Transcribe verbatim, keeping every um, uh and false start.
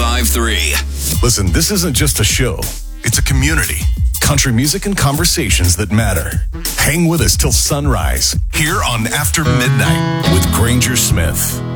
ninety-five point three. Listen, this isn't just a show. It's a community. Country music and conversations that matter. Hang with us till sunrise here on After Midnight with Granger Smith.